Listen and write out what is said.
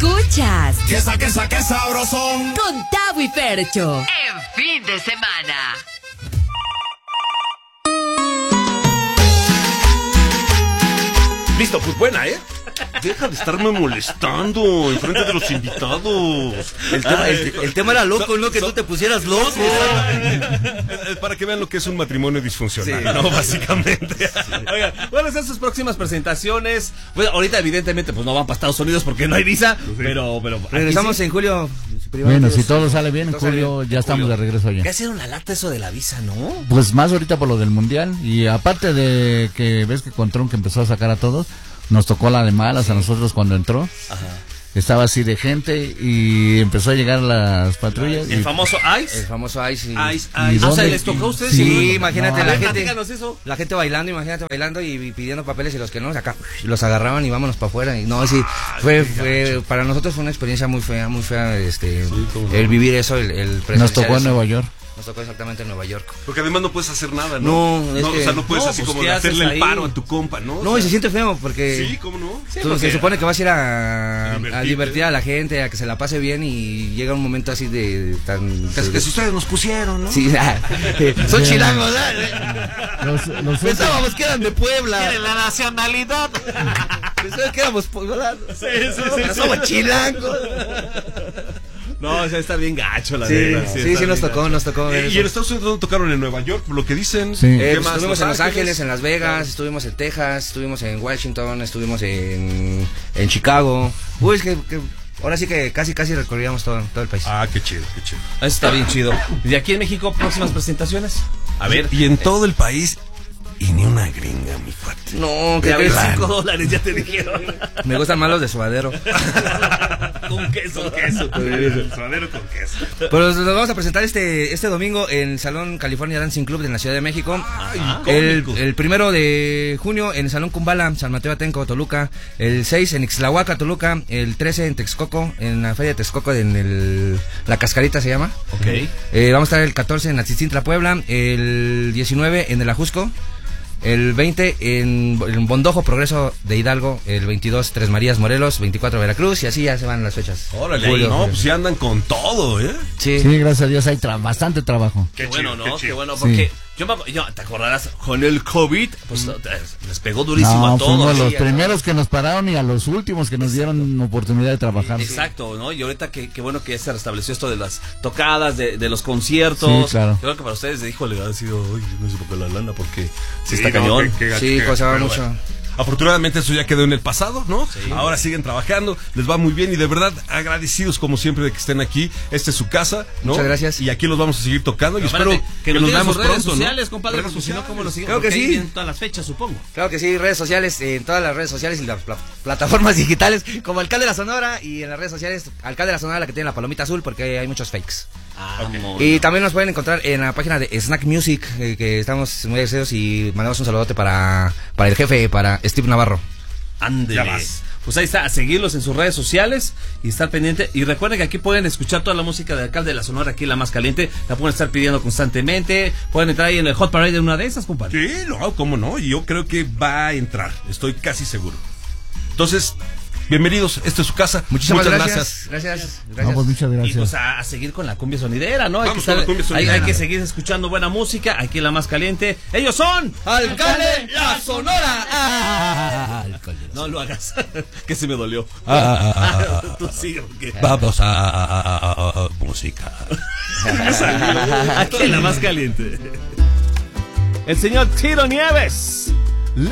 Escuchas ¡Qué sabrosón! con Tavo y Fercho en fin de semana. Listo, pues buena, ¿eh? Deja de estarme molestando en frente de los invitados. El tema era loco, ¿no? Que tú te pusieras loco. Para que vean lo que es un matrimonio disfuncional, Sí. ¿no? Básicamente. Oigan, bueno, esas sus próximas presentaciones. Bueno, ahorita evidentemente pues no van para Estados Unidos porque no hay visa, pero Regresamos en julio. Bueno, si todo sale bien, en julio ya estamos de regreso ¿Qué allá. hicieron la lata eso de la visa, no? Pues más ahorita por lo del mundial. Y aparte de que ves que con Trump que empezó a sacar a todos, nos tocó la de malas a nosotros cuando entró. Ajá. Estaba así de gente y empezó a llegar las patrullas. El y- famoso ICE. El famoso Ice. ¿Y O sea, dónde? ¿les tocó a ustedes? Sí, imagínate A la ver, gente. platícanos eso. La gente bailando, imagínate bailando y pidiendo papeles y los que no, acá los agarraban y vámonos para afuera. Y no, sí, fue para nosotros fue una experiencia muy fea, el vivir eso, el Nos presenciar tocó en eso. Nueva York. Nos tocó exactamente en Nueva York. Porque además no puedes hacer nada, ¿no? No, es o que- sea, no puedes no, así pues, como ¿qué haces hacerle el ahí? paro a tu compa, ¿no? No, y se siente feo porque Sí, ¿cómo no? tú, se supone que vas a ir a Divertirte. divertir a la gente, a que se la pase bien y llega un momento así de tan... Que si ustedes nos pusieron, ¿no? Sí, son chilangos, Los pensábamos que eran de Puebla. la nacionalidad. Pensábamos que éramos poblanos. Pero somos chilangos. No, o sea, está bien gacho la Sí, neta. sí, nos tocó ver Y en eso. Estados Unidos ¿dónde tocaron? En Nueva York, por lo que dicen. Sí. ¿Qué Pues más? estuvimos en Los Ángeles, en Las Vegas, estuvimos en Texas, estuvimos en Washington, estuvimos en Chicago. Uy, es que ahora sí que casi recorríamos todo el país. Ah, qué chido, qué chido. Eso está bien chido. ¿Y aquí en México próximas presentaciones? A ver. Y en todo el país, y ni una gringa, mi cuate. No, Que a ver, que $5 ya te dijeron. me gustan más los de suadero. Con queso. Suadero con queso. Pero nos vamos a presentar este domingo en el Salón California Dancing Club de la Ciudad de México. El 1 de junio en el Salón Kumbala, San Mateo Atenco, Toluca. El 6 en Ixtlahuaca, Toluca. El 13 en Texcoco, en la Feria de Texcoco, La Cascarita se llama. Ok. Vamos a estar el 14 en Atzitzintla, Puebla. El 19 en el Ajusco. El 20 en Bondojo, Progreso de Hidalgo. El 22 Tres Marías, Morelos. 24 Veracruz. Y así ya se van las fechas. Órale, Julio. no, pues ya andan con todo, ¿eh? Sí. Sí, gracias a Dios hay bastante trabajo. Qué bueno, ¿no? Qué bueno, Sí. porque yo te acordarás, con el COVID, pues les pegó durísimo No, a todos. fuimos los Sí, primeros que nos pararon y a los últimos que nos dieron oportunidad de trabajar. Exacto, ¿no? Y ahorita qué bueno que ya se restableció esto de las tocadas, de los conciertos. Sí, claro. Creo que para ustedes, híjole, ha sido, uy, no sé por qué la lana, porque sí está no, cañón. Sí, costaba pero mucho. bueno. Afortunadamente eso ya quedó en el pasado, ¿no? Ahora siguen trabajando, les va muy bien y de verdad agradecidos como siempre de que estén aquí. Esta es su casa, ¿no? Muchas gracias. Y aquí los vamos a seguir tocando y espero Espérate, que nos digan veamos sus redes pronto, sociales, ¿no? compadre, Redes porque si no, ¿cómo lo siguen? Creo que Porque ahí sí. vienen todas las fechas, supongo. Claro que sí, redes sociales, en todas las redes sociales y las plataformas digitales, como Alcalde de la Sonora, y en las redes sociales, Alcalde de la Sonora, la que tiene la palomita azul, porque hay muchos fakes. Y también nos pueden encontrar en la página de Snack Music, que estamos muy agradecidos y mandamos un saludote para el jefe, para Steve Navarro. Ándele. Ya vas. Pues ahí está, a seguirlos en sus redes sociales y estar pendiente. Y recuerden que aquí pueden escuchar toda la música de Alcalde de la Sonora, aquí la más caliente. La pueden estar pidiendo constantemente. Pueden entrar ahí en el Hot Parade de una de esas, compadre. Sí, no, cómo no, y yo creo que va a entrar, estoy casi seguro. Entonces, bienvenidos, esta es su casa. Muchísimas Muchas gracias. Gracias. No, pues muchas Y gracias. pues a seguir con la cumbia sonidera, ¿no? Vamos con la cumbia sonidera. Hay que seguir escuchando buena música, aquí la más caliente. Ellos son Alcalde La Sonora. No lo hagas, que se me dolió. Tú sigue, porque Vamos a música. aquí la más caliente. El señor Tito Nieves.